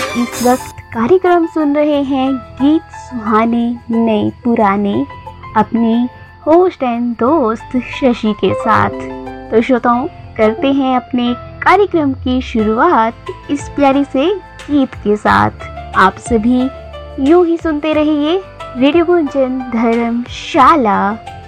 इस वक्त कार्यक्रम सुन रहे हैं गीत सुहाने नए पुराने अपने होस्ट एंड दोस्त शशि के साथ। तो श्रोताओं, करते हैं अपने कार्यक्रम की शुरुआत इस प्यारी से गीत के साथ। आप सभी यूं ही सुनते रहिए रेडियो गुंजन धर्मशाला।